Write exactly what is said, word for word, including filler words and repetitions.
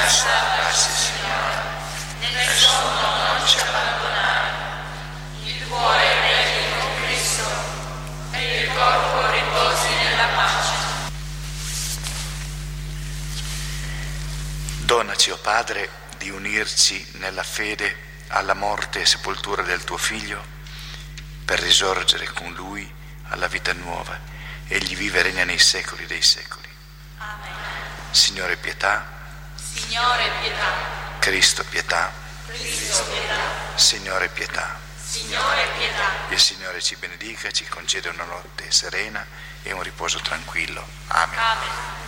Grazie Signore. Nel sonno non ci abbandonare. Il cuore regni con Cristo e il corpo riposi nella pace. Donaci, o Padre, di unirci nella fede alla morte e sepoltura del tuo Figlio, per risorgere con Lui alla vita nuova. Egli vive e regna nei secoli dei secoli. Amen. Signore pietà. Signore pietà. Cristo pietà. Cristo pietà. Signore pietà. Signore pietà. Il Signore ci benedica, ci concede una notte serena e un riposo tranquillo. Amen. Amen.